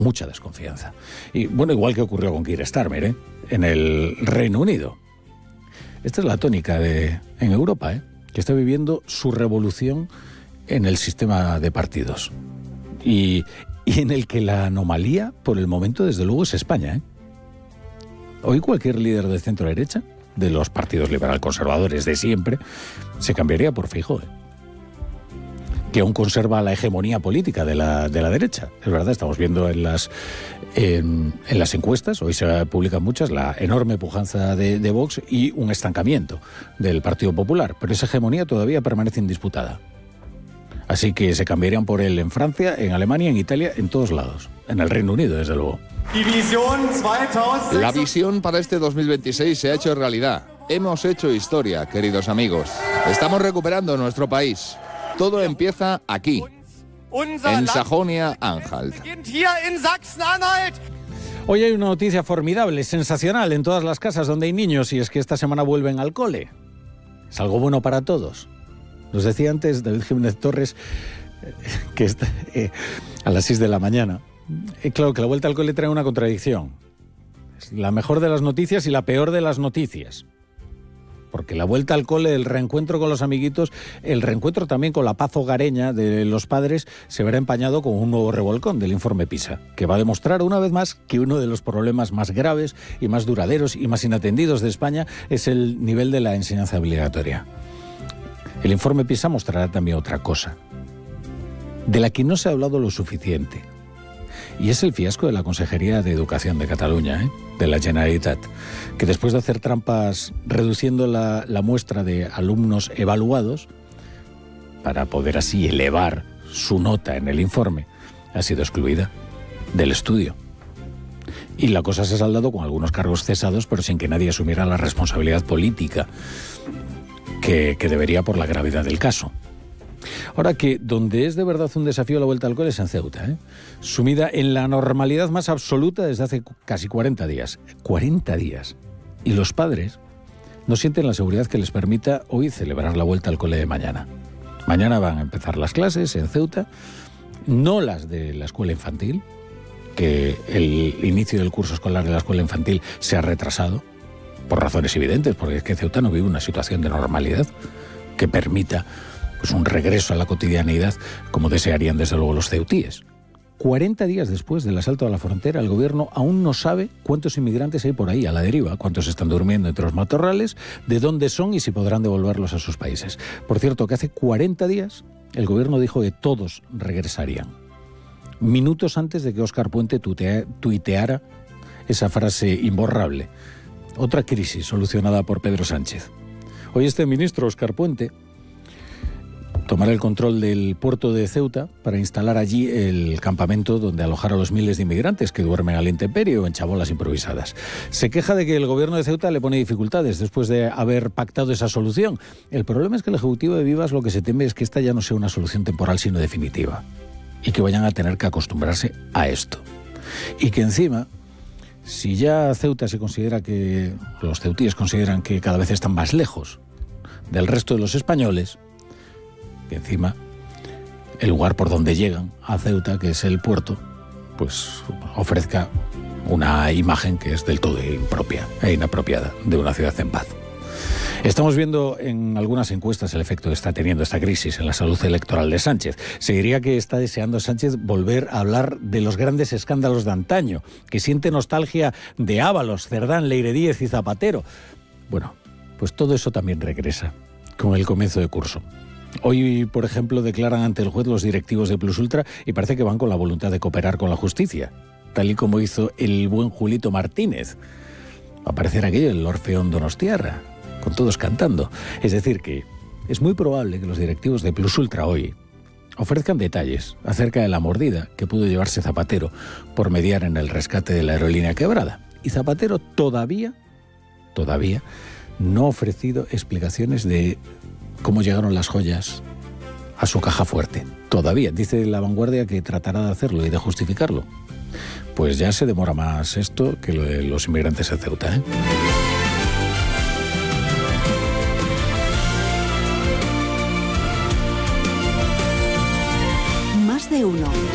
mucha desconfianza. Y bueno, igual que ocurrió con Keir Starmer, en el Reino Unido. Esta es la tónica en Europa, que está viviendo su revolución en el sistema de partidos. Y en el que la anomalía, por el momento, desde luego, es España. Hoy cualquier líder de centro-derecha, de los partidos liberal-conservadores de siempre, se cambiaría por Feijóo, que aún conserva la hegemonía política de la derecha. Es verdad, estamos viendo en las encuestas, hoy se publican muchas, la enorme pujanza de Vox y un estancamiento del Partido Popular, pero esa hegemonía todavía permanece indisputada. Así que se cambiarían por él en Francia, en Alemania, en Italia, en todos lados. En el Reino Unido, desde luego. La visión para este 2026 se ha hecho realidad. Hemos hecho historia, queridos amigos. Estamos recuperando nuestro país. Todo empieza aquí, en Sajonia-Anhalt. Hoy hay una noticia formidable, sensacional en todas las casas donde hay niños, y es que esta semana vuelven al cole. Es algo bueno para todos. Nos decía antes David Jiménez Torres que a las 6 de la mañana. Claro que la vuelta al cole trae una contradicción. Es la mejor de las noticias y la peor de las noticias. Porque la vuelta al cole, el reencuentro con los amiguitos, el reencuentro también con la paz hogareña de los padres, se verá empañado con un nuevo revolcón del informe PISA, que va a demostrar una vez más que uno de los problemas más graves y más duraderos y más inatendidos de España es el nivel de la enseñanza obligatoria. El informe PISA mostrará también otra cosa, de la que no se ha hablado lo suficiente. Y es el fiasco de la Consejería de Educación de Cataluña, de la Generalitat, que después de hacer trampas reduciendo la muestra de alumnos evaluados, para poder así elevar su nota en el informe, ha sido excluida del estudio. Y la cosa se ha saldado con algunos cargos cesados, pero sin que nadie asumiera la responsabilidad política que debería por la gravedad del caso. Ahora que donde es de verdad un desafío la vuelta al cole es en Ceuta, sumida en la normalidad más absoluta desde hace casi 40 días. 40 días. Y los padres no sienten la seguridad que les permita hoy celebrar la vuelta al cole de mañana. Mañana van a empezar las clases en Ceuta, no las de la escuela infantil, que el inicio del curso escolar de la escuela infantil se ha retrasado, por razones evidentes, porque es que Ceuta no vive una situación de normalidad que permita pues un regreso a la cotidianidad como desearían desde luego los ceutíes. 40 días después del asalto a la frontera, el gobierno aún no sabe cuántos inmigrantes hay por ahí a la deriva, cuántos están durmiendo entre los matorrales, de dónde son y si podrán devolverlos a sus países. Por cierto, que hace 40 días el gobierno dijo que todos regresarían. Minutos antes de que Óscar Puente tuiteara esa frase imborrable. Otra crisis solucionada por Pedro Sánchez. Hoy este ministro, Óscar Puente, tomará el control del puerto de Ceuta para instalar allí el campamento donde alojar a los miles de inmigrantes que duermen a la intemperie o en chabolas improvisadas. Se queja de que el gobierno de Ceuta le pone dificultades después de haber pactado esa solución. El problema es que el Ejecutivo de Vivas lo que se teme es que esta ya no sea una solución temporal sino definitiva y que vayan a tener que acostumbrarse a esto. Y que encima, si ya Ceuta se considera que, los ceutíes consideran que cada vez están más lejos del resto de los españoles, que encima el lugar por donde llegan a Ceuta, que es el puerto, pues ofrezca una imagen que es del todo impropia e inapropiada de una ciudad en paz. Estamos viendo en algunas encuestas el efecto que está teniendo esta crisis en la salud electoral de Sánchez. Se diría que está deseando Sánchez volver a hablar de los grandes escándalos de antaño, que siente nostalgia de Ábalos, Cerdán, Leire Díez y Zapatero. Bueno, pues todo eso también regresa con el comienzo de curso. Hoy, por ejemplo, declaran ante el juez los directivos de Plus Ultra y parece que van con la voluntad de cooperar con la justicia, tal y como hizo el buen Julito Martínez. Va a aparecer aquello, el Orfeón Donostiarra, con todos cantando. Es decir, que es muy probable que los directivos de Plus Ultra hoy ofrezcan detalles acerca de la mordida que pudo llevarse Zapatero por mediar en el rescate de la aerolínea quebrada. Y Zapatero todavía no ha ofrecido explicaciones de cómo llegaron las joyas a su caja fuerte. Todavía, dice La Vanguardia que tratará de hacerlo y de justificarlo. Pues ya se demora más esto que lo de los inmigrantes en Ceuta, ¿eh? Más de uno.